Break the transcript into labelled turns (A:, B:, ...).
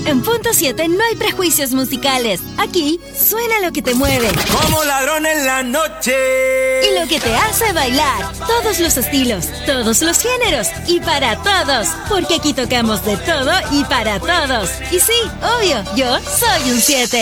A: En Punto 7 no hay prejuicios musicales. Aquí suena lo que te mueve.
B: Como ladrón en la noche.
A: Y lo que te hace bailar. Todos los estilos, todos los géneros y para todos. Porque aquí tocamos de todo y para todos. Y sí, obvio, yo soy un 7.